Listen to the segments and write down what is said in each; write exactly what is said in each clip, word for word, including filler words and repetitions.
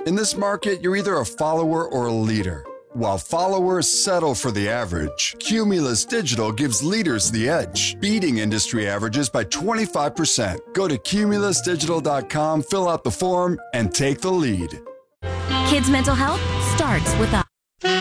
In this market, you're either a follower or a leader. While followers settle for the average, Cumulus Digital gives leaders the edge, beating industry averages by twenty-five percent. Go to cumulus digital dot com, fill out the form, and take the lead. Kids' mental health starts with us.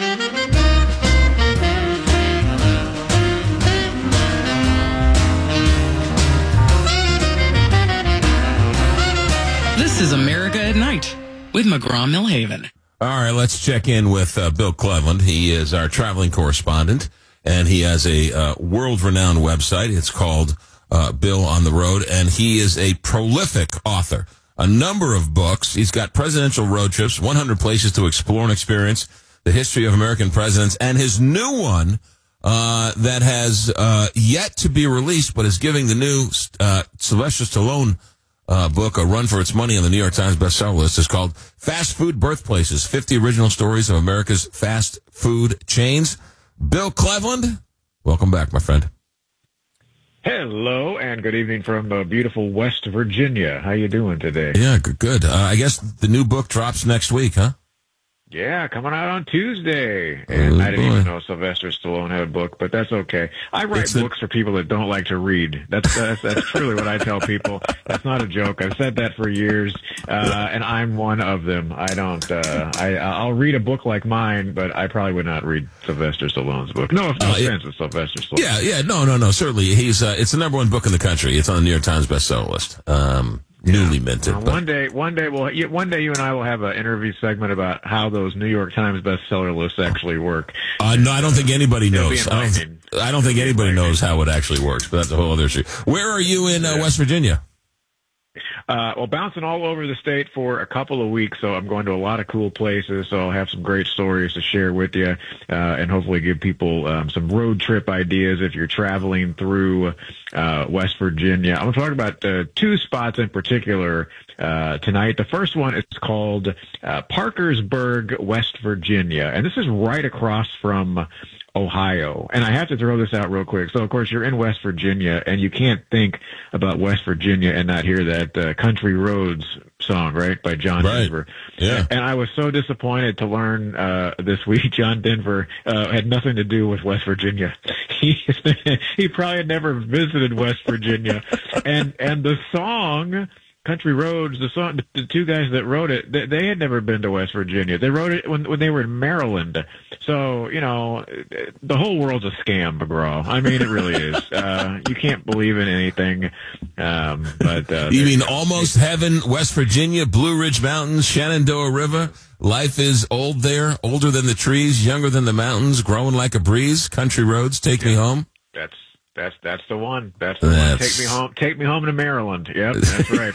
This is America at Night with McGraw-Millhaven. All right, let's check in with uh, Bill Cleveland. He is our traveling correspondent, and he has a uh, world-renowned website. It's called uh, Bill on the Road, and he is a prolific author. A number of books. He's got presidential road trips, one hundred places to explore and experience the history of American presidents, and his new one uh, that has uh, yet to be released, but is giving the new uh, Sylvester Stallone Uh, book a run for its money on the New York Times bestseller list. Is called Fast Food Birthplaces, fifty Original Stories of America's Fast Food Chains. Bill Cleveland, welcome back, my friend. Hello, and good evening from uh, beautiful West Virginia. How you doing today? Yeah, good. good. Uh, I guess the new book drops next week, huh? Yeah, coming out on Tuesday. And oh, I didn't boy. even know Sylvester Stallone had a book, but that's okay. I write It's books the- for people that don't like to read. That's that's, that's truly what I tell people. That's not a joke. I've said that for years, uh, and I'm one of them. I don't. Uh, I I'll read a book like mine, but I probably would not read Sylvester Stallone's book. No, no Uh, yeah. offense to Sylvester Stallone. Yeah, yeah, no, no, no. Certainly, he's uh, it's the number one book in the country. It's on the New York Times bestseller list. Um, newly minted. Uh, but- one day, one day, we'll you- one day you and I will have an interview segment about how those New York Times bestseller lists actually work. Uh, no, I don't think anybody It'll be knows. I don't, enlightening. I don't think anybody knows how it actually works, but that's a whole other issue. Where are you in uh, Yeah. West Virginia? Uh, well, bouncing all over the state for a couple of weeks, so I'm going to a lot of cool places. So I'll have some great stories to share with you, uh, and hopefully give people um, some road trip ideas if you're traveling through uh, West Virginia. I'm going to talk about uh, two spots in particular uh, tonight. The first one is called uh, Parkersburg, West Virginia, and this is right across from Ohio. And I have to throw this out real quick. So, of course, you're in West Virginia, and you can't think about West Virginia and not hear that uh, Country Roads song, right, by John Right. Denver. Yeah. And I was so disappointed to learn uh, this week John Denver uh, had nothing to do with West Virginia. He he probably had never visited West Virginia. and and the song... Country Roads, the song, the two guys that wrote it, they, they had never been to West Virginia. They wrote it when when they were in Maryland. So, you know, the whole world's a scam, McGraw. I mean, it really is. Uh, you can't believe in anything. Um, but uh, You mean Almost Heaven, West Virginia, Blue Ridge Mountains, Shenandoah River? Life is old there, older than the trees, younger than the mountains, growing like a breeze. Country Roads, take me home. That's that's that's the one. That's the That's- one. Take me home. Take me home to Maryland. Yep, that's right.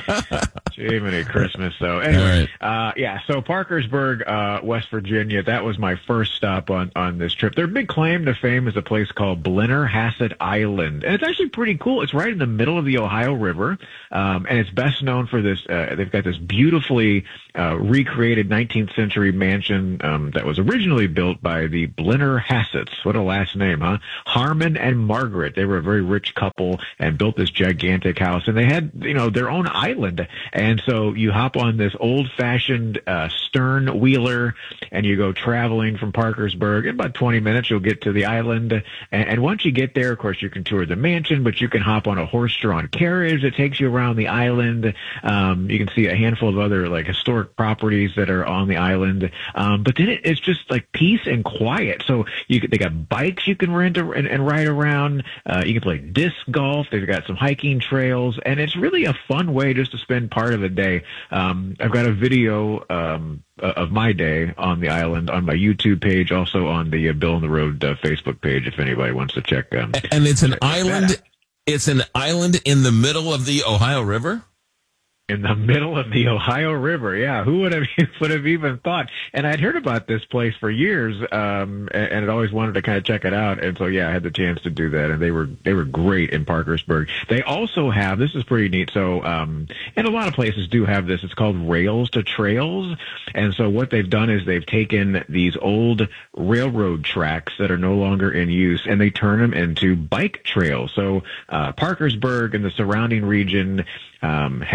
Jiminy Christmas. So anyway, uh, yeah. So Parkersburg, uh, West Virginia. That was my first stop on on this trip. Their big claim to fame is a place called Blennerhassett Island, and it's actually pretty cool. It's right in the middle of the Ohio River, um, and it's best known for this. Uh, they've got this beautifully uh, recreated nineteenth century mansion um, that was originally built by the Blennerhassetts. What a last name, huh? Harmon and Margaret. They were a very rich couple and built this gigantic house, and they had, you know, their own island. And so you hop on this old-fashioned uh, stern wheeler, and you go traveling from Parkersburg. In about twenty minutes, you'll get to the island. And, and once you get there, of course, you can tour the mansion, but you can hop on a horse-drawn carriage that takes you around the island. Um, you can see a handful of other like historic properties that are on the island. Um, but then it, it's just like peace and quiet. So you they got bikes you can rent and, and ride around. Uh, you can play disc golf. They've got some hiking trails, and it's really a fun way just to spend part of the day. Um, I've got a video um, of my day on the island on my YouTube page, also on the uh, Bill on the Road uh, Facebook page, if anybody wants to check. Um, And it's an check that island. out. It's an island in the middle of the Ohio River. In the middle of the Ohio River, yeah. Who would have would have even thought? And I'd heard about this place for years, um, and, and I'd always wanted to kind of check it out. And so, yeah, I had the chance to do that, and they were they were great in Parkersburg. They also have, this is pretty neat. So, um, and a lot of places do have this. It's called Rails to Trails, and so what they've done is they've taken these old railroad tracks that are no longer in use, and they turn them into bike trails. So, uh, Parkersburg and the surrounding region um, has a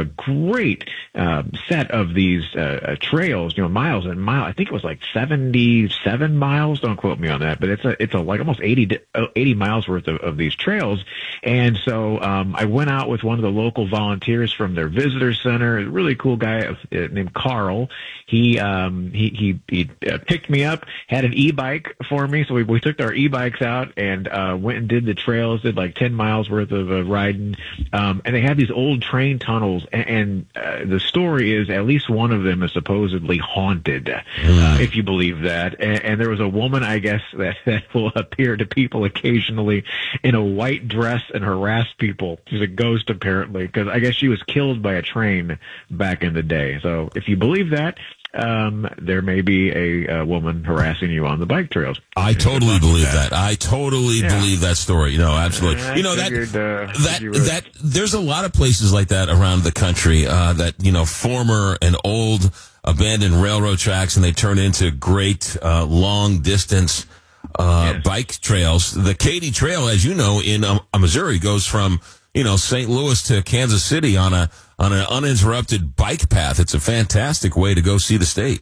a great um, set of these uh, uh, trails, you know, miles and miles. I think it was like seventy-seven miles. Don't quote me on that, but it's a it's a like almost eighty, eighty miles worth of, of these trails. And so um, I went out with one of the local volunteers from their visitor center, a really cool guy uh, named Carl. He um, he he, he uh, picked me up, had an e-bike for me, so we, we took our e-bikes out and uh, went and did the trails, did like ten miles worth of uh, riding. Um, and they had these old train tunnels, and, and uh, the story is at least one of them is supposedly haunted, uh, mm. if you believe that. And, and there was a woman, I guess, that, that will appear to people occasionally in a white dress and harass people. She's a ghost, apparently, because I guess she was killed by a train back in the day. So if you believe that, Um, there may be a, a woman harassing you on the bike trails. I totally believe that. that. I totally yeah. believe that story. You know, absolutely. Uh, you know, figured, that, uh, that, that, there's a lot of places like that around the country, uh, that, you know, former and old abandoned railroad tracks, and they turn into great, uh, long distance, uh, yes. bike trails. The Katy Trail, as you know, in um, Missouri goes from, you know, Saint Louis to Kansas City on a, on an uninterrupted bike path. It's a fantastic way to go see the state.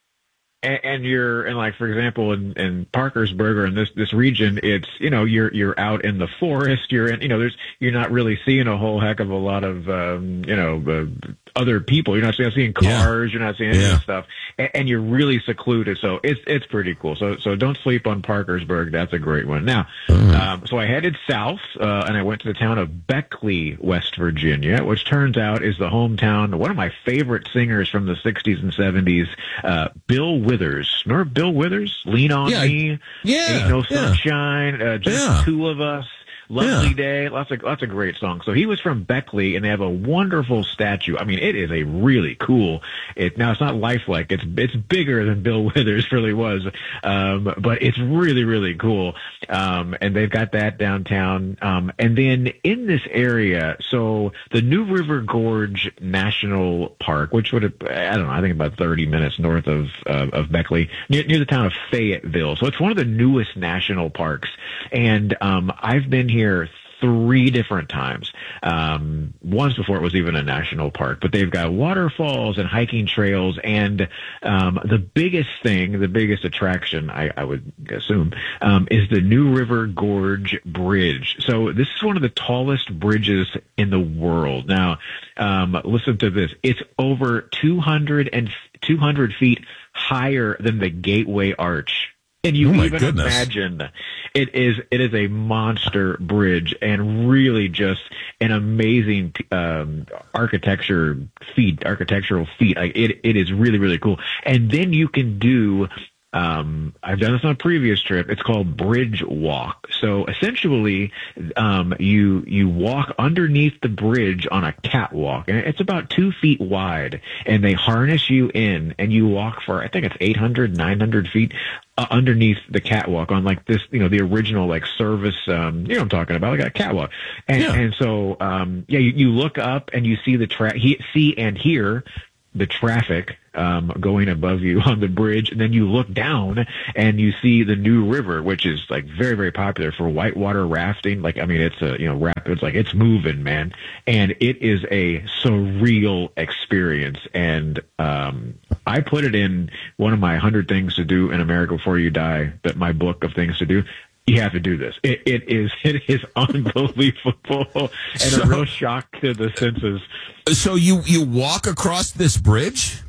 And, and you're, and like, for example, in, in Parkersburg or in this, this region, it's, you know, you're, you're out in the forest. You're in, you know, there's, you're not really seeing a whole heck of a lot of, um, you know, uh, other people. You're not seeing cars. Yeah. You're not seeing any yeah. of this stuff. And, and you're really secluded. So it's, it's pretty cool. So, so don't sleep on Parkersburg. That's a great one. Now, mm-hmm. um, so I headed south, uh, and I went to the town of Beckley, West Virginia, which turns out is the hometown of one of my favorite singers from the sixties and seventies, uh, Bill Withers. Remember Bill Withers? Lean on yeah, Me. Yeah. Ain't No yeah. Sunshine. Uh, just yeah. the two of us. Lovely yeah. Day. Lots of, lots of great songs. So he was from Beckley, and they have a wonderful statue. I mean, it is a really cool, it, now it's not lifelike. It's, it's bigger than Bill Withers really was. Um, but it's really, really cool. Um, and they've got that downtown. Um, and then in this area, so the New River Gorge National Park, which would have, I don't know, I think about thirty minutes north of, uh, of Beckley, near, near the town of Fayetteville. So it's one of the newest national parks. And, um, I've been here here three different times. Um, once before it was even a national park, but they've got waterfalls and hiking trails. And um, the biggest thing, the biggest attraction, I, I would assume, um, is the New River Gorge Bridge. So this is one of the tallest bridges in the world. Now, um, listen to this. It's over two hundred and two hundred feet higher than the Gateway Arch. And you oh even goodness. imagine it is it is a monster bridge, and really just an amazing um, architecture feat, architectural feat. Like it, it is really, really cool. And then you can do. Um, I've done this on a previous trip. It's called Bridge Walk. So essentially, um, you, you walk underneath the bridge on a catwalk, and it's about two feet wide, and they harness you in, and you walk for, I think it's eight hundred, nine hundred feet uh, underneath the catwalk on like this, you know, the original like service, um, you know what I'm talking about, like a catwalk. And, yeah. and so, um, yeah, you, you look up and you see the tra- he- see and hear the traffic um, going above you on the bridge, and then you look down and you see the New River, which is like very, very popular for whitewater rafting. Like, I mean, it's a, you know, rapids, like it's moving, man. And it is a surreal experience. And um, I put it in one of my hundred things to do in America Before You Die, that my book of things to do. You have to do this. It, it is it is unbelievable and so, a real shock to the senses. So you, you walk across this bridge?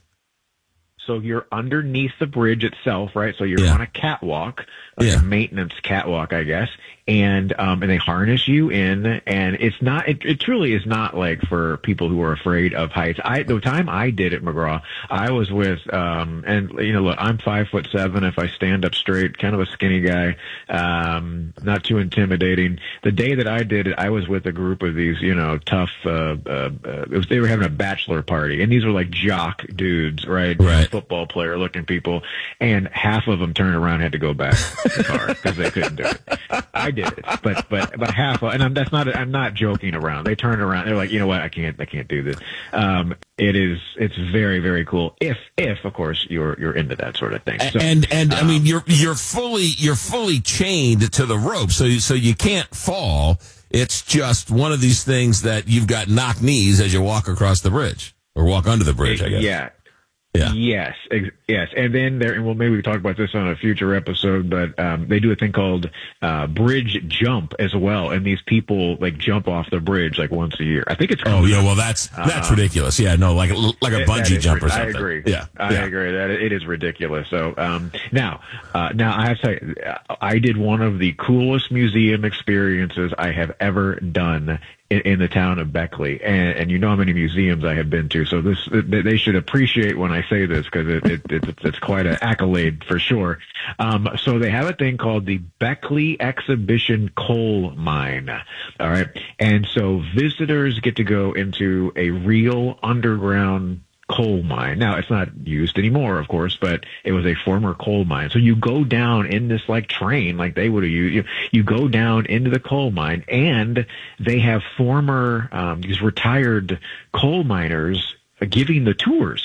So you're underneath the bridge itself, right? So you're yeah. on a catwalk, like yeah. a maintenance catwalk, I guess. And um, and they harness you in, and it's not. It, it truly is not like for people who are afraid of heights. I the time I did it, McGraw, I was with, um, and you know, look, I'm five foot seven. If I stand up straight, kind of a skinny guy, um, not too intimidating. The day that I did it, I was with a group of these, you know, tough. Uh, uh, uh, it was, they were having a bachelor party, and these were like jock dudes, right? Right. Football player looking people, and half of them turned around and had to go back to the car because they couldn't do it. I did it, but but but half, and I'm, that's not I'm not joking around. They turned around, they're like, you know what, I can't I can't do this. Um, it is it's very, very cool. If if of course you're you're into that sort of thing. So, and and um, I mean you're you're fully you're fully chained to the rope, so you, so you can't fall. It's just one of these things that you've got knock knees as you walk across the bridge or walk under the bridge, I guess. Yeah. Yeah. Yes, ex- yes, and then there, and well, maybe we talk about this on a future episode, but um, they do a thing called uh, bridge jump as well, and these people like jump off the bridge like once a year. I think it's oh yeah, well that's that's um, ridiculous. Yeah, no, like like a bungee is, jump or something. I agree. Yeah, I yeah. agree that it is ridiculous. So um, now, uh, now I have to say, I did one of the coolest museum experiences I have ever done in, in the town of Beckley, and, and you know how many museums I have been to. So this they should appreciate when I say this because it, it, it, it's quite an accolade for sure. Um, so they have a thing called the Beckley Exhibition Coal Mine. All right, and so visitors get to go into a real underground coal mine. Now, it's not used anymore, of course, but it was a former coal mine. So you go down in this like train, like they would have used. You, you go down into the coal mine, and they have former, um, these retired coal miners giving the tours.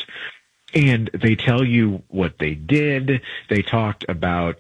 And they tell you what they did. They talked about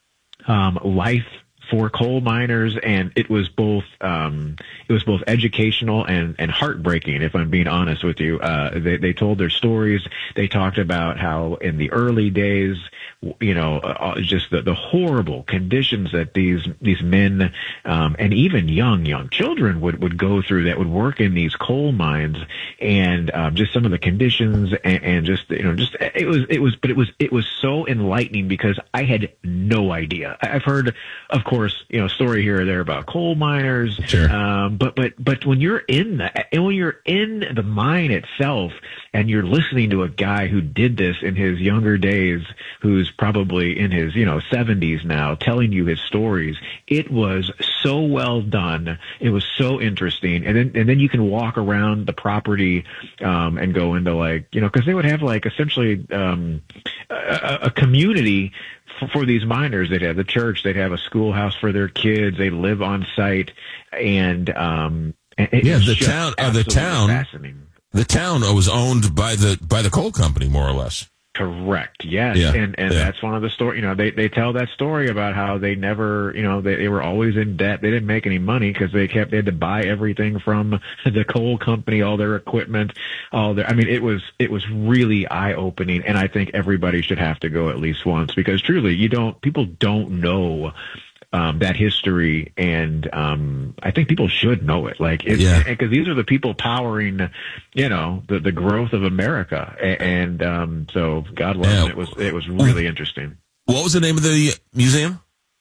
um, life for coal miners, and it was both um, it was both educational and, and heartbreaking, if I'm being honest with you. Uh, they, they told their stories. They talked about how in the early days, you know, uh, just the, the horrible conditions that these these men um, and even young young children would, would go through that would work in these coal mines, and um, just some of the conditions and, and just you know just it was it was but it was it was so enlightening because I had no idea. I've heard, of course, you know, story here or there about coal miners, sure. um, but but but when you're in the and when you're in the mine itself, and you're listening to a guy who did this in his younger days, who's probably in his you know seventies now, telling you his stories, it was so well done. It was so interesting, and then and then you can walk around the property um, and go into like you know because they would have like essentially um, a, a community. For, for these miners, they'd have the church, they'd have a schoolhouse for their kids, they live on site, and um, it yeah, the just town, uh, the town, fascinating. The town was owned by the by the coal company, more or less. Correct. Yes, yeah. and and yeah. that's one of the story. You know, they they tell that story about how they never, you know, they they were always in debt. They didn't make any money because they kept they had to buy everything from the coal company, all their equipment, all their. I mean, it was it was really eye opening, and I think everybody should have to go at least once because truly, you don't people don't know. Um, that history, and um, I think people should know it. Like, because yeah. these are the people powering, you know, the, the growth of America, and, and um, so God love yeah. it. It was it was really interesting. What was the name of the museum?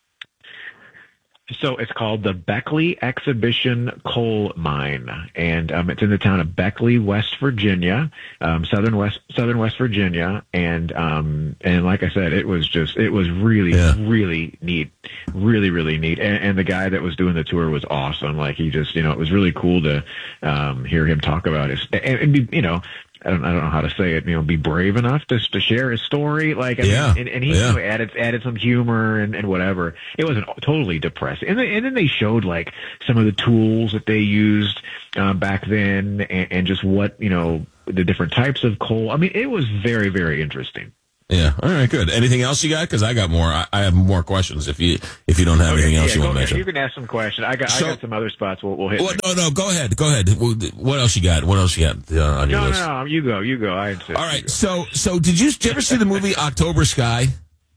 So it's called the Beckley Exhibition Coal Mine, and um, it's in the town of Beckley, West Virginia, um, southern West southern West Virginia, and um, and like I said, it was just it was really yeah. really neat, really really neat, and, and the guy that was doing the tour was awesome. Like he just you know it was really cool to um, hear him talk about his and, and you know. I don't, I don't know how to say it, you know, be brave enough to to share his story. Like, I yeah. mean, and, and he yeah. you know, added, added some humor and, and whatever. It wasn't totally depressing. And, they, and then they showed like some of the tools that they used uh, back then and, and just what, you know, the different types of coal. I mean, it was very, very interesting. Yeah. All right. Good. Anything else you got? Because I got more. I, I have more questions. If you if you don't have okay, anything else yeah, you want to ahead. mention, You can ask some questions. I got so, I got some other spots. We'll, we'll hit. Well, no, no. Go ahead. Go ahead. What else you got? What else you got uh, on your no, list? No, no, you go. You go. I insist. All right. So so did you, did you ever see the movie October Sky?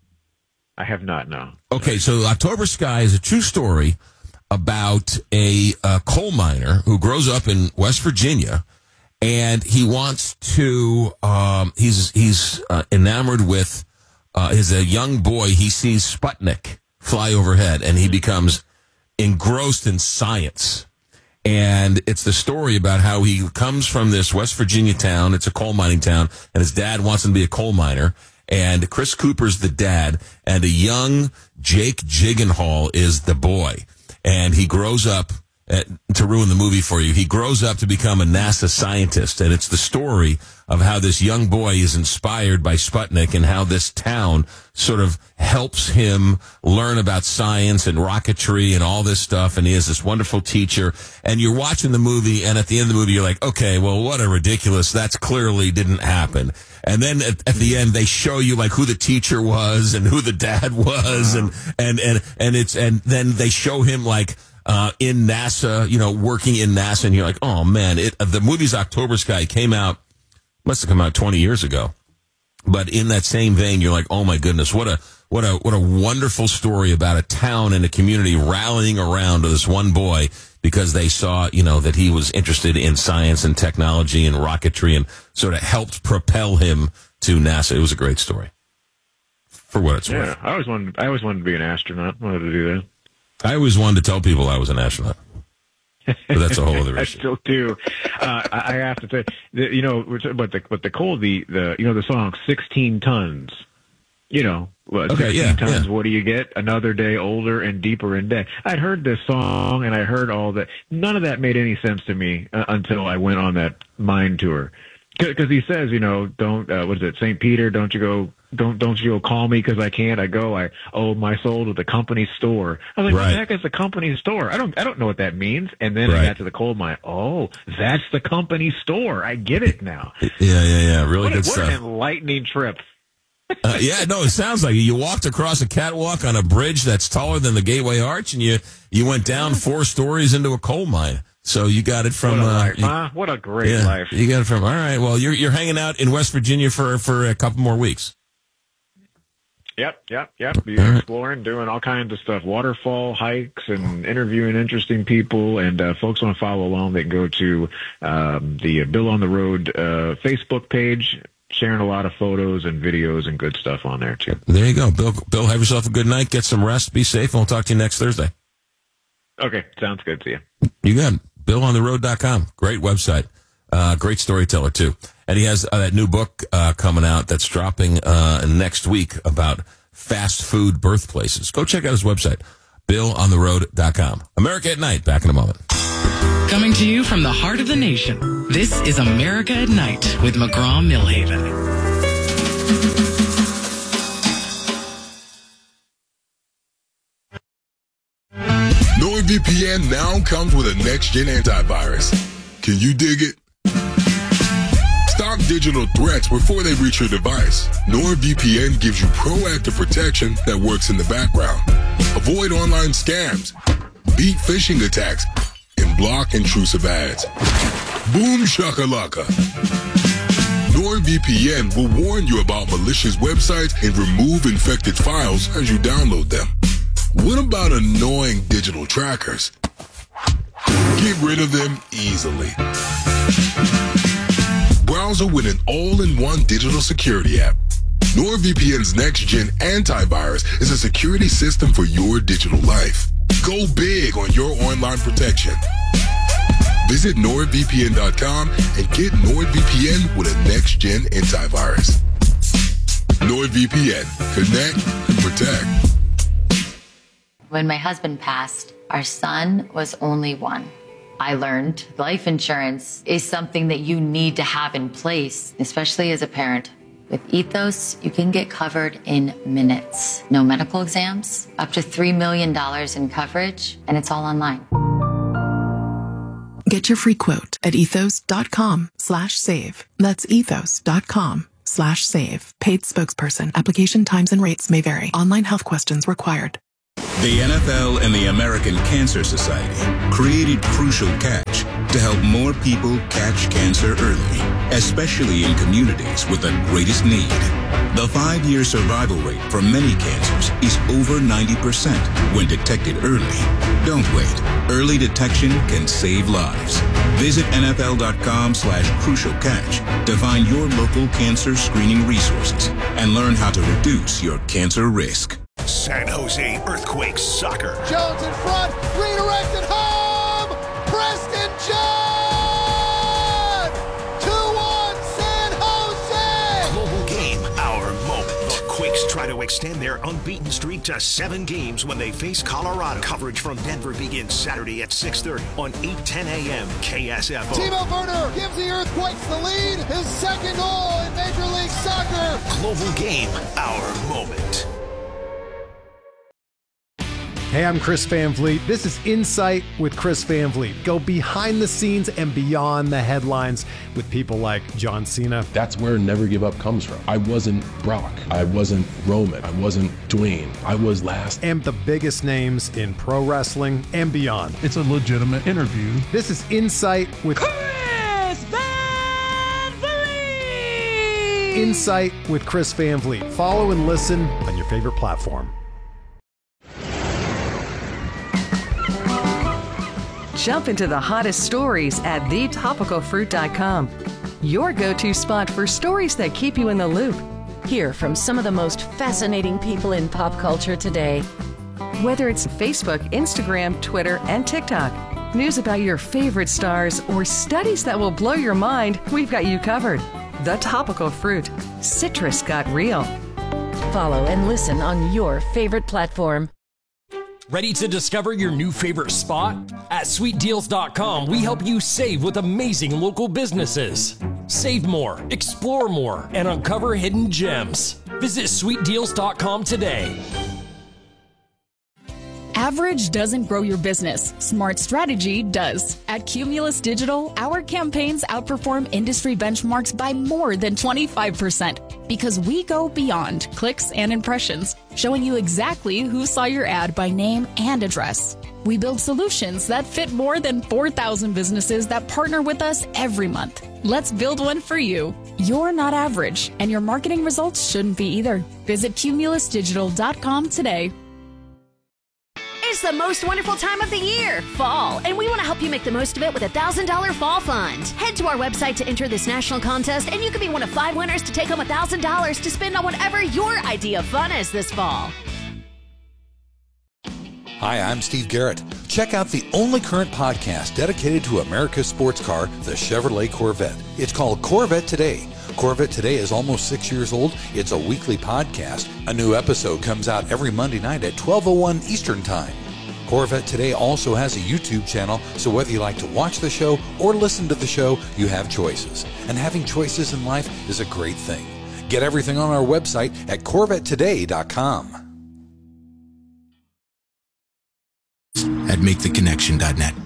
I have not. No. Okay. So October Sky is a true story about a uh, coal miner who grows up in West Virginia. And he wants to, um, he's, he's, uh, enamored with, uh, as a young boy, he sees Sputnik fly overhead and he becomes engrossed in science. And it's the story about how he comes from this West Virginia town. It's a coal mining town and his dad wants him to be a coal miner. And Chris Cooper's the dad and a young Jake Gyllenhaal is the boy. And he grows up. Uh, to ruin the movie for you, he grows up to become a NASA scientist, and it's the story of how this young boy is inspired by Sputnik and how this town sort of helps him learn about science and rocketry and all this stuff, and he has this wonderful teacher, and you're watching the movie, and at the end of the movie, you're like, okay, well, what a ridiculous, that's clearly didn't happen. And then at, at the end, they show you like who the teacher was and who the dad was, and, and, and, and it's, and then they show him like, uh, in NASA, you know, working in NASA, and you're like, oh man, it, the movie's October Sky came out, must have come out twenty years ago. But in that same vein, you're like, oh my goodness, what a, what a, what a wonderful story about a town and a community rallying around this one boy because they saw, you know, that he was interested in science and technology and rocketry and sort of helped propel him to NASA. It was a great story. For what it's yeah, worth. I always wanted, I always wanted to be an astronaut. I wanted to do that. I always wanted to tell people I was an astronaut. But that's a whole other issue. I still do. Uh, I have to say, the, you know, but the but the coal, the the you know the song "sixteen Tons." You know, what, okay, sixteen yeah, tons. Yeah. What do you get? Another day older and deeper in debt. I'd heard this song and I heard all that. None of that made any sense to me uh, until I went on that mine tour. Because he says, you know, don't uh, what is it, Saint Peter? Don't you go. Don't don't you go call me because I can't. I go. I owe my soul to the company store. I was like, right. what the heck is the company store? I don't I don't know what that means. And then right. I got to the coal mine. Oh, that's the company store. I get it now. Yeah, yeah, yeah. Really what good a, stuff. What an enlightening trip. uh, yeah, no, it sounds like it. You walked across a catwalk on a bridge that's taller than the Gateway Arch, and you you went down four stories into a coal mine. So you got it from. What a uh, life, you, huh? What a great yeah, life. You got it from. All right. Well, you're you're hanging out in West Virginia for for a couple more weeks. Yep, yep, yep. You're exploring, doing all kinds of stuff, waterfall hikes, and interviewing interesting people. And uh, folks want to follow along, they can go to um, the Bill on the Road uh, Facebook page, sharing a lot of photos and videos and good stuff on there too. There you go, Bill. Bill, have yourself a good night. Get some rest. Be safe. And we'll talk to you next Thursday. Okay, sounds good. See you. You got it. bill on the road dot com. Great website. Uh, great storyteller, too. And he has uh, that new book uh, coming out that's dropping uh, next week about fast food birthplaces. Go check out his website, bill on the road dot com. America at Night. Back in a moment. Coming to you from the heart of the nation, this is America at Night with McGraw-Milhaven. NordVPN now comes with a next-gen antivirus. Can you dig it? Stop digital threats before they reach your device. NordVPN gives you proactive protection that works in the background. Avoid online scams, beat phishing attacks, and block intrusive ads. Boom shakalaka. NordVPN will warn you about malicious websites and remove infected files as you download them. What about annoying digital trackers? Get rid of them easily. Browser with an all-in-one digital security app. NordVPN's next-gen antivirus is a security system for your digital life. Go big on your online protection. Visit nord v p n dot com and get NordVPN with a next-gen antivirus. NordVPN. Connect and protect. When my husband passed, our son was only one. I learned life insurance is something that you need to have in place, especially as a parent. With Ethos, you can get covered in minutes. No medical exams, up to three million dollars in coverage, and it's all online. Get your free quote at ethos.com slash save. That's ethos.com slash save. Paid spokesperson. Application times and rates may vary. Online health questions required. The N F L and the American Cancer Society created Crucial Catch to help more people catch cancer early, especially in communities with the greatest need. The five-year survival rate for many cancers is over ninety percent when detected early. Don't wait. Early detection can save lives. Visit nfl.com slash crucial catch to find your local cancer screening resources and learn how to reduce your cancer risk. San Jose Earthquakes soccer. Jones in front, redirected home! Preston John! two one San Jose! Global game, our moment. The Quakes try to extend their unbeaten streak to seven games when they face Colorado. Coverage from Denver begins Saturday at six thirty on eight ten a.m. K S F O. Timo Werner gives the Earthquakes the lead. His second goal in Major League Soccer. Global game, our moment. Hey, I'm Chris Van Vliet. This is Insight with Chris Van Vliet. Go behind the scenes and beyond the headlines with people like John Cena. That's where Never Give Up comes from. I wasn't Brock. I wasn't Roman. I wasn't Dwayne. I was last. And the biggest names in pro wrestling and beyond. It's a legitimate interview. This is Insight with Chris Van Vliet. Insight with Chris Van Vliet. Follow and listen on your favorite platform. Jump into the hottest stories at the topical fruit dot com. Your go-to spot for stories that keep you in the loop. Hear from some of the most fascinating people in pop culture today. Whether it's Facebook, Instagram, Twitter, and TikTok, news about your favorite stars, or studies that will blow your mind, we've got you covered. The Topical Fruit. Citrus got real. Follow and listen on your favorite platform. Ready to discover your new favorite spot? At sweet deals dot com, we help you save with amazing local businesses. Save more, explore more, and uncover hidden gems. Visit sweet deals dot com today. Average doesn't grow your business. Smart strategy does. At Cumulus Digital, our campaigns outperform industry benchmarks by more than twenty-five percent because we go beyond clicks and impressions, showing you exactly who saw your ad by name and address. We build solutions that fit more than four thousand businesses that partner with us every month. Let's build one for you. You're not average, and your marketing results shouldn't be either. Visit cumulus digital dot com today. It's the most wonderful time of the year, fall, and we want to help you make the most of it with a one thousand dollars Fall Fund. Head to our website to enter this national contest, and you could be one of five winners to take home one thousand dollars to spend on whatever your idea of fun is this fall. Hi, I'm Steve Garrett. Check out the only current podcast dedicated to America's sports car, the Chevrolet Corvette. It's called Corvette Today. Corvette Today is almost six years old. It's a weekly podcast. A new episode comes out every Monday night at twelve oh one Eastern Time. Corvette Today also has a YouTube channel, so whether you like to watch the show or listen to the show, you have choices. And having choices in life is a great thing. Get everything on our website at corvette today dot com. At make the connection dot net.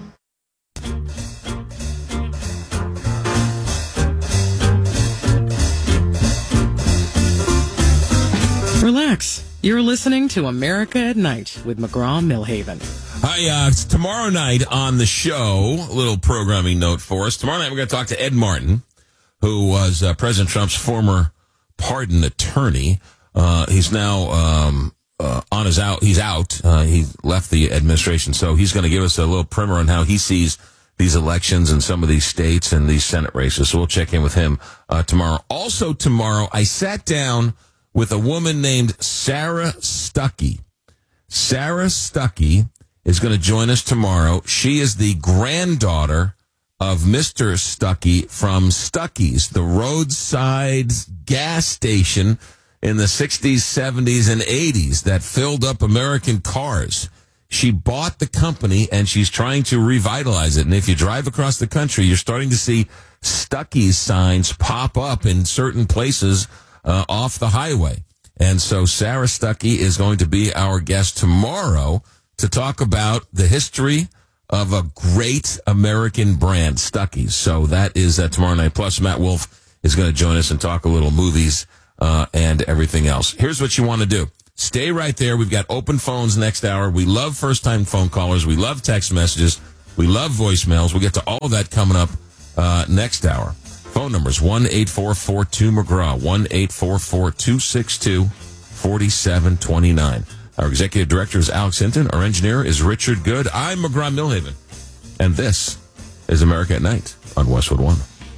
Relax. You're listening to America at Night with McGraw-Milhaven. Hi, uh, it's tomorrow night on the show. A little programming note for us. Tomorrow night we're going to talk to Ed Martin, who was uh, President Trump's former pardon attorney. Uh, he's now um, uh, on his out. He's out. Uh, he left the administration, so he's going to give us a little primer on how he sees these elections in some of these states and these Senate races. So we'll check in with him uh, tomorrow. Also tomorrow, I sat down with a woman named Sarah Stuckey. Sarah Stuckey is going to join us tomorrow. She is the granddaughter of Mister Stuckey from Stuckey's, the roadside gas station in the sixties, seventies, and eighties that filled up American cars. She bought the company, and she's trying to revitalize it. And if you drive across the country, you're starting to see Stuckey's signs pop up in certain places Uh, off the highway. And so Sarah Stuckey is going to be our guest tomorrow to talk about the history of a great American brand, Stuckey's. So that is uh, tomorrow night. Plus, Matt Wolf is going to join us and talk a little movies uh, and everything else. Here's what you want to do. Stay right there. We've got open phones next hour. We love first-time phone callers. We love text messages. We love voicemails. We'll get to all of that coming up uh, next hour. Phone numbers one eight four four two McGraw, one eight four four two six two four seven two nine. Our executive director is Alex Hinton. Our engineer is Richard Good. I'm McGraw-Milhaven. And this is America at Night on Westwood One.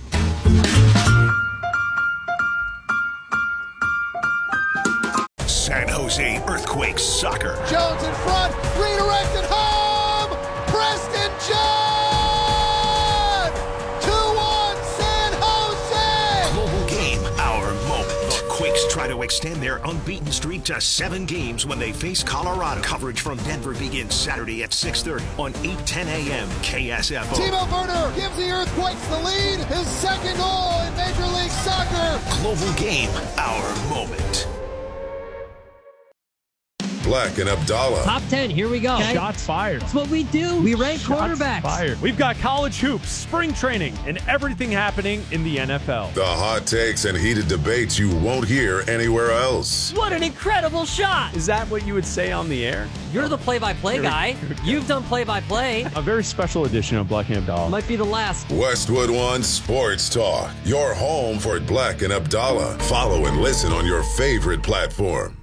San Jose Earthquakes soccer. Jones in front, redirected home, Preston Jones! Try to extend their unbeaten streak to seven games when they face Colorado. Coverage from Denver begins Saturday at six thirty on eight ten a.m. K S F O. Timo Werner gives the Earthquakes the lead. His second goal in Major League Soccer. Global Game, our moment. Black and Abdallah. Top ten, here we go. Okay. Shots fired. That's what we do. We rank Shots quarterbacks. fired. We've got college hoops, spring training, and everything happening in the N F L. The hot takes and heated debates you won't hear anywhere else. What an incredible shot. Is that what you would say on the air? You're the play-by-play guy. You've done play-by-play. A very special edition of Black and Abdallah. Might be the last. Westwood One Sports Talk. Your home for Black and Abdallah. Follow and listen on your favorite platform.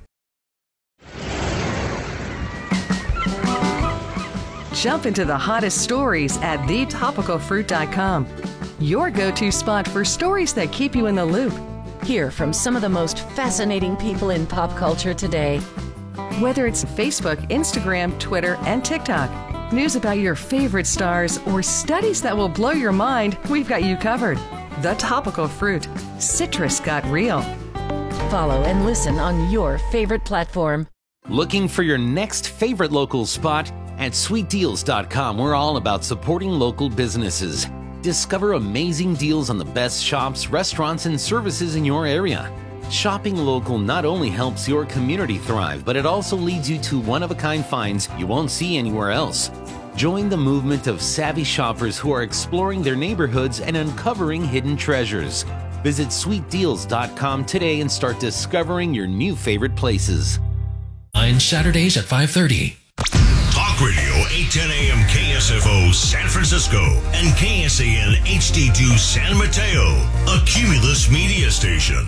Jump into the hottest stories at the topical fruit dot com. Your go-to spot for stories that keep you in the loop. Hear from some of the most fascinating people in pop culture today. Whether it's Facebook, Instagram, Twitter, and TikTok, news about your favorite stars, or studies that will blow your mind, we've got you covered. The Topical Fruit. Citrus got real. Follow and listen on your favorite platform. Looking for your next favorite local spot? At sweet deals dot com, we're all about supporting local businesses. Discover amazing deals on the best shops, restaurants, and services in your area. Shopping local not only helps your community thrive, but it also leads you to one-of-a-kind finds you won't see anywhere else. Join the movement of savvy shoppers who are exploring their neighborhoods and uncovering hidden treasures. Visit sweet deals dot com today and start discovering your new favorite places. On Saturdays at five thirty. Talk Radio eight ten A M K S F O San Francisco and K S A N H D two San Mateo, a Cumulus media station.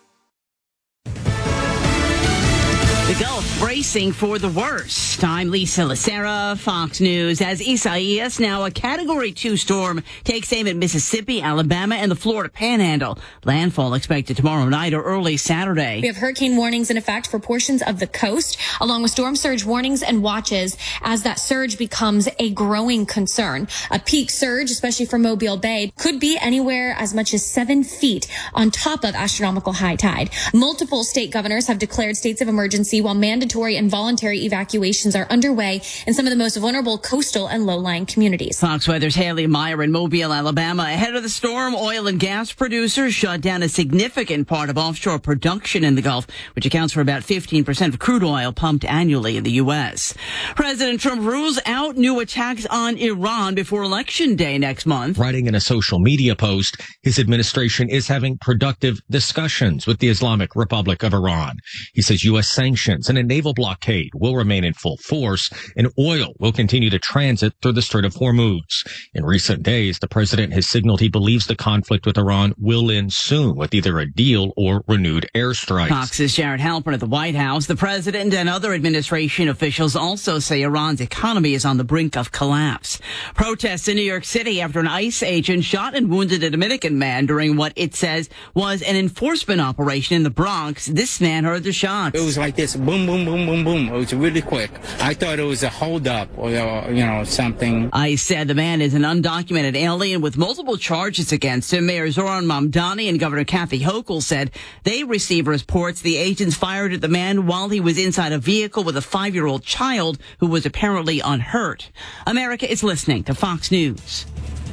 The Gulf bracing for the worst. I'm Lisa Lacera, Fox News. As Isaias, now a Category two storm, takes aim at Mississippi, Alabama, and the Florida Panhandle. Landfall expected tomorrow night or early Saturday. We have hurricane warnings in effect for portions of the coast, along with storm surge warnings and watches as that surge becomes a growing concern. A peak surge, especially for Mobile Bay, could be anywhere as much as seven feet on top of astronomical high tide. Multiple state governors have declared states of emergency while mandatory and voluntary evacuations are underway in some of the most vulnerable coastal and low-lying communities. Fox Weather's Haley Meyer in Mobile, Alabama. Ahead of the storm, oil and gas producers shut down a significant part of offshore production in the Gulf, which accounts for about fifteen percent of crude oil pumped annually in the U S. President Trump rules out new attacks on Iran before Election Day next month. Writing in a social media post, his administration is having productive discussions with the Islamic Republic of Iran. He says U S sanctions and a naval blockade will remain in full force, and oil will continue to transit through the Strait of Hormuz. In recent days, the president has signaled he believes the conflict with Iran will end soon with either a deal or renewed airstrikes. Fox's Jared Halpern at the White House. The president and other administration officials also say Iran's economy is on the brink of collapse. Protests in New York City after an ICE agent shot and wounded a Dominican man during what it says was an enforcement operation in the Bronx. This man heard the shots. It was like this. Boom, boom, boom, boom, boom. It was really quick. I thought it was a holdup or, you know, something. ICE said the man is an undocumented alien with multiple charges against him. Mayor Zoran Mamdani and Governor Kathy Hochul said they received reports the agents fired at the man while he was inside a vehicle with a five-year-old child who was apparently unhurt. America is listening to Fox News.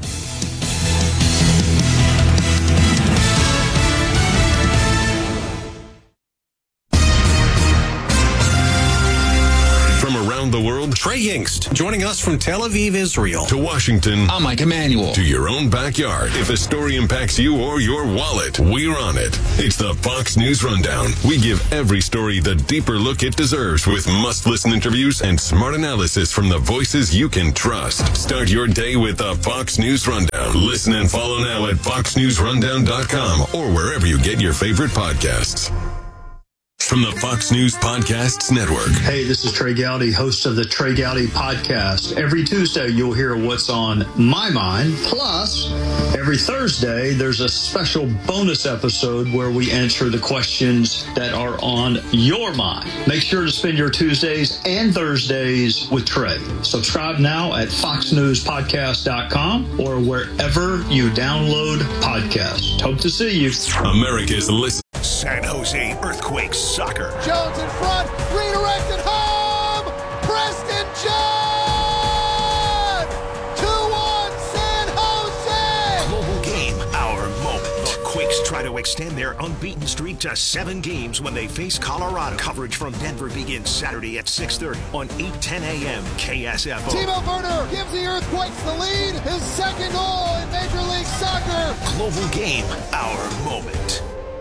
From around the world, Trey Yingst, joining us from Tel Aviv, Israel. To Washington, I'm Mike Emanuel. To your own backyard. If a story impacts you or your wallet, we're on it. It's the Fox News Rundown. We give every story the deeper look it deserves with must-listen interviews and smart analysis from the voices you can trust. Start your day with the Fox News Rundown. Listen and follow now at fox news rundown dot com or wherever you get your favorite podcasts. From the Fox News Podcasts Network. Hey, this is Trey Gowdy, host of the Trey Gowdy Podcast. Every Tuesday, you'll hear what's on my mind. Plus, every Thursday, there's a special bonus episode where we answer the questions that are on your mind. Make sure to spend your Tuesdays and Thursdays with Trey. Subscribe now at fox news podcast dot com or wherever you download podcasts. Hope to see you. America's Listen. San Jose Earthquakes soccer. Jones in front, redirected home. Preston John. two one San Jose. Global game, our moment. The Quakes try to to extend their unbeaten streak to seven games when they face Colorado. Coverage from Denver begins Saturday at six thirty on eight ten a.m. K S F O. Timo Werner gives the Earthquakes the lead. His second goal in Major League Soccer. Global Game, our moment.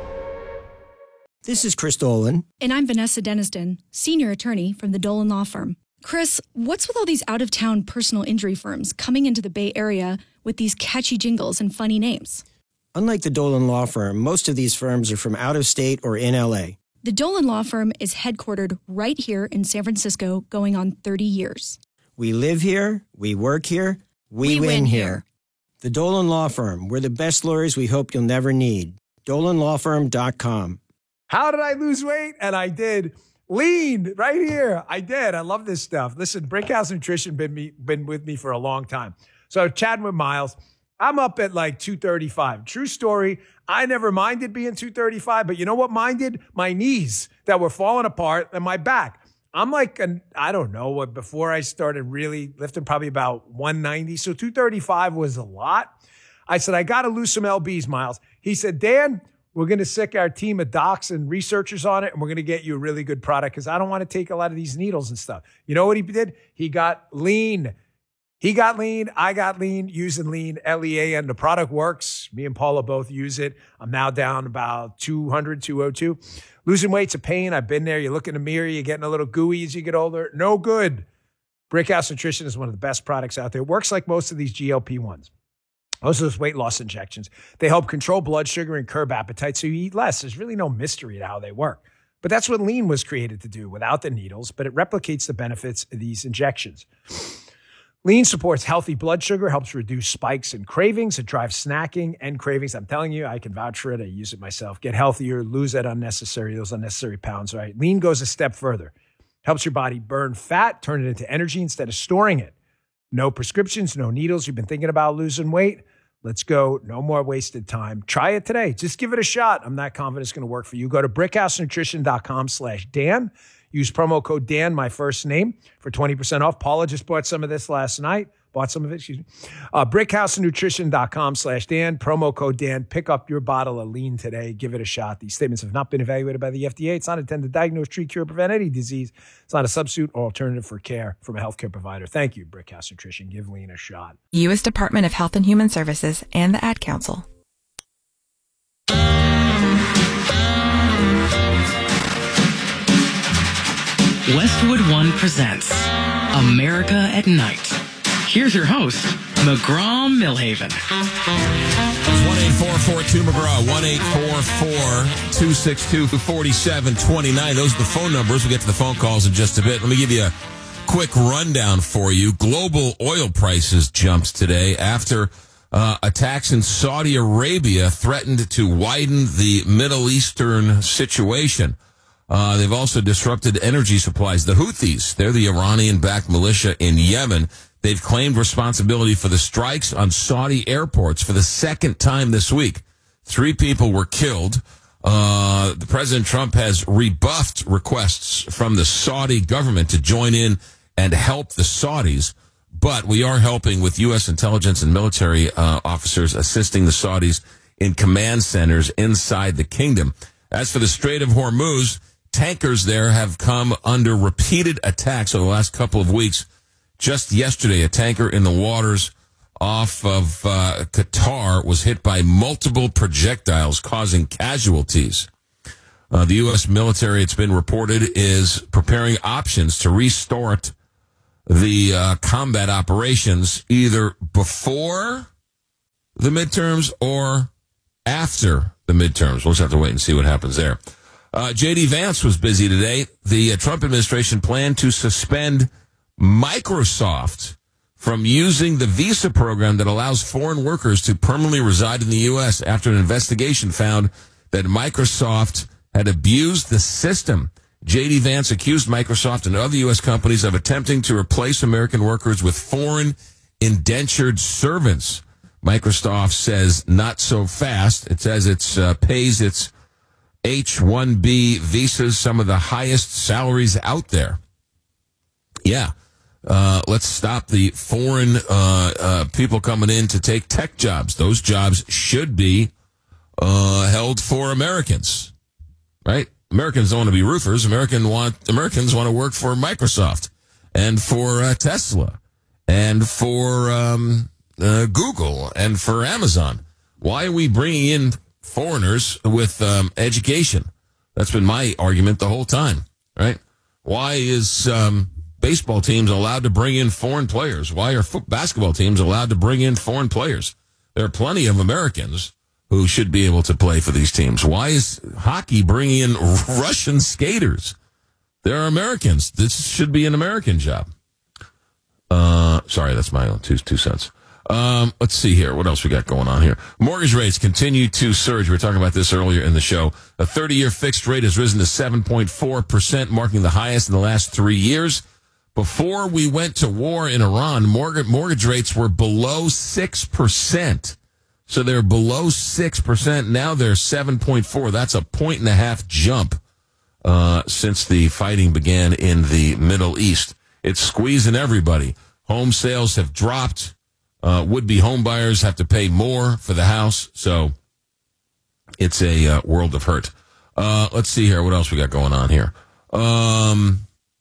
This is Chris Dolan. And I'm Vanessa Deniston, senior attorney from the Dolan Law Firm. Chris, what's with all these out-of-town personal injury firms coming into the Bay Area with these catchy jingles and funny names? Unlike the Dolan Law Firm, most of these firms are from out of state or in L A. The Dolan Law Firm is headquartered right here in San Francisco, going on thirty years. We live here, we work here, we, We win, win here. here. The Dolan Law Firm, we're the best lawyers we hope you'll never need. dolan law firm dot com. How did I lose weight? And I did. Lean right here. I did. I love this stuff. Listen, Brickhouse Nutrition been me been with me for a long time. So chatting with Miles, I'm up at like two thirty-five. True story. I never minded being two thirty-five, but you know what minded? My knees that were falling apart and my back. I'm like, an, I don't know what, before I started really lifting, probably about one ninety. So two thirty-five was a lot. I said, I got to lose some L Bs, Miles. He said, Dan, we're going to sick our team of docs and researchers on it, and we're going to get you a really good product because I don't want to take a lot of these needles and stuff. You know what he did? He got lean. He got lean. I got lean using lean, L E A N. The product works. Me and Paula both use it. I'm now down about two hundred, two oh two. Losing weight's a pain. I've been there. You look in the mirror, you're getting a little gooey as you get older. No good. Brickhouse Nutrition is one of the best products out there. It works like most of these G L P ones. Most of those weight loss injections. They help control blood sugar and curb appetite so you eat less. There's really no mystery to how they work. But that's what lean was created to do without the needles, but it replicates the benefits of these injections. Lean supports healthy blood sugar, helps reduce spikes and cravings. It drives snacking and cravings. I'm telling you, I can vouch for it. I use it myself. Get healthier, lose that unnecessary, those unnecessary pounds, right? Lean goes a step further. Helps your body burn fat, turn it into energy instead of storing it. No prescriptions, no needles. You've been thinking about losing weight? Let's go. No more wasted time. Try it today. Just give it a shot. I'm not confident it's going to work for you. Go to brickhousenutrition.com slash Dan. Use promo code Dan, my first name, for twenty percent off. Paula just bought some of this last night. Bought some of it, excuse me. Uh, brickhousenutrition.com slash Dan. Promo code Dan. Pick up your bottle of lean today. Give it a shot. These statements have not been evaluated by the F D A. It's not intended to diagnose, treat, cure, prevent any disease. It's not a substitute or alternative for care from a healthcare provider. Thank you, Brickhouse Nutrition. Give lean a shot. U S Department of Health and Human Services and the Ad Council. Westwood One presents America at Night. Here's your host, McGraw Millhaven. one eight four four two McGraw, one eight four four two six two four seven two nine. Those are the phone numbers. We'll get to the phone calls in just a bit. Let me give you a quick rundown for you. Global oil prices jumped today after uh, attacks in Saudi Arabia threatened to widen the Middle Eastern situation. Uh, they've also disrupted energy supplies. The Houthis, they're the Iranian-backed militia in Yemen. They've claimed responsibility for the strikes on Saudi airports for the second time this week. Three people were killed. Uh, the President Trump has rebuffed requests from the Saudi government to join in and help the Saudis. But we are helping with U S intelligence and military uh, officers assisting the Saudis in command centers inside the kingdom. As for the Strait of Hormuz, tankers there have come under repeated attacks over the last couple of weeks. Just yesterday, a tanker in the waters off of uh, Qatar was hit by multiple projectiles, causing casualties. Uh, the U S military, it's been reported, is preparing options to restart the uh, combat operations either before the midterms or after the midterms. We'll just have to wait and see what happens there. Uh, J D Vance was busy today. The uh, Trump administration planned to suspend Microsoft from using the visa program that allows foreign workers to permanently reside in the U S after an investigation found that Microsoft had abused the system. J D Vance accused Microsoft and other U S companies of attempting to replace American workers with foreign indentured servants. Microsoft says not so fast. It says it uh, pays its H one B visas some of the highest salaries out there. Yeah. Uh, let's stop the foreign uh, uh, people coming in to take tech jobs. Those jobs should be uh, held for Americans, right? Americans don't want to be roofers. American want Americans want to work for Microsoft and for uh, Tesla and for um, uh, Google and for Amazon. Why are we bringing in foreigners with um, education? That's been my argument the whole time, right? Why is um, baseball teams allowed to bring in foreign players? Why are foot basketball teams allowed to bring in foreign players? There are plenty of Americans who should be able to play for these teams. Why is hockey bringing in Russian skaters? They're Americans. This should be an American job. Uh, sorry, that's my own two, two cents. Um, let's see here. What else we got going on here? Mortgage rates continue to surge. We were talking about this earlier in the show. A thirty-year fixed rate has risen to seven point four percent, marking the highest in the last three years. Before we went to war in Iran, mortgage, mortgage rates were below six percent. So they're below six percent. Now they're seven point four. That's a point and a half jump uh, since the fighting began in the Middle East. It's squeezing everybody. Home sales have dropped. Uh, would-be home buyers have to pay more for the house. So it's a uh, world of hurt. Uh, let's see here. What else we got going on here? Um,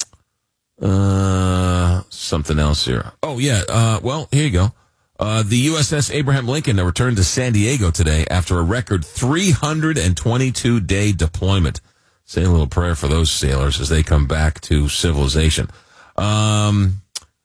uh, something else here. Oh, yeah. Uh, well, here you go. Uh, the U S S Abraham Lincoln returned to San Diego today after a record three hundred twenty-two day deployment. Say a little prayer for those sailors as they come back to civilization. Um,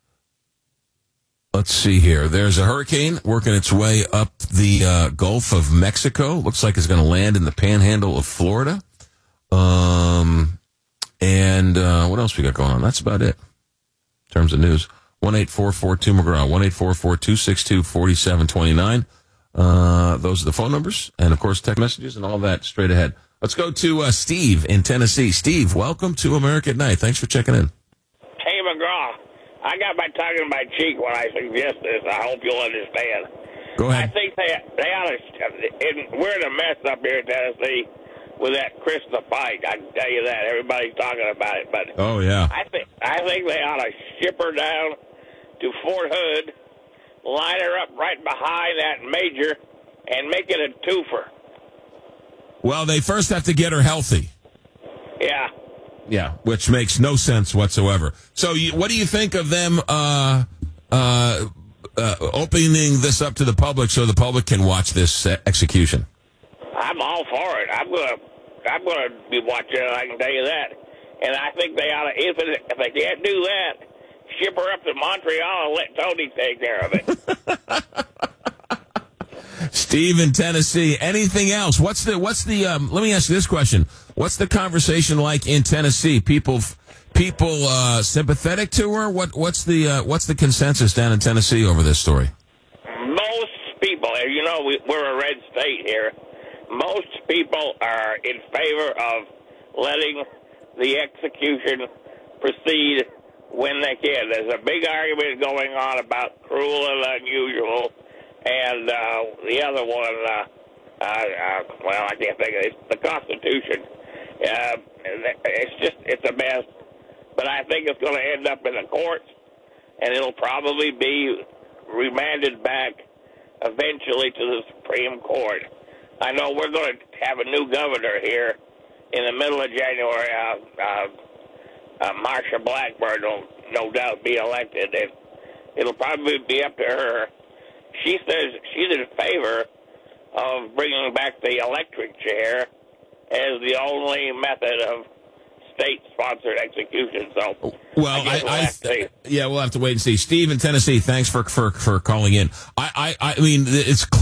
let's see here. There's a hurricane working its way up the uh, Gulf of Mexico. Looks like it's going to land in the panhandle of Florida. Um, and uh, what else we got going on? That's about it in terms of news. one eight four four two McGraw, one eight four four two six two four seven two nine. Uh, those are the phone numbers. And, of course, text messages and all that straight ahead. Let's go to uh, Steve in Tennessee. Steve, welcome to America at Night. Thanks for checking in. Hey, McGraw. I got my tongue in my cheek when I suggest this. I hope you'll understand. Go ahead. I think they, they ought to, and we're in a mess up here in Tennessee with that Krista Pike. I can tell you that. Everybody's talking about it. But oh, yeah. I think, I think they ought to ship her down to Fort Hood, line her up right behind that major, and make it a twofer. Well, they first have to get her healthy. Yeah. Yeah, which makes no sense whatsoever. So you, what do you think of them uh, uh, uh, opening this up to the public so the public can watch this uh, execution? I'm all for it. I'm going to I'm gonna be watching it, I can tell you that. And I think they ought to, if, it, if they can't do that, ship her up to Montreal and let Tony take care of it. Steve in Tennessee. Anything else? What's the, what's the, um, let me ask you this question. What's the conversation like in Tennessee? People, people, uh, sympathetic to her? What, what's the, uh, what's the consensus down in Tennessee over this story? Most people, you know, we, we're a red state here. Most people are in favor of letting the execution proceed when they can. There's a big argument going on about cruel and unusual, and uh, the other one, uh, uh, uh, well, I can't think of it. It's the Constitution. Uh, it's just, it's a mess. But I think it's going to end up in the courts, and it'll probably be remanded back eventually to the Supreme Court. I know we're going to have a new governor here in the middle of January. Uh, uh, uh, Marsha Blackburn will no doubt be elected, and it'll probably be up to her. She says she's in favor of bringing back the electric chair as the only method of state-sponsored execution. So, well, I, I, we'll I have to see. yeah, we'll have to wait and see. Steve in Tennessee, thanks for for for calling in. I I, I mean, it's.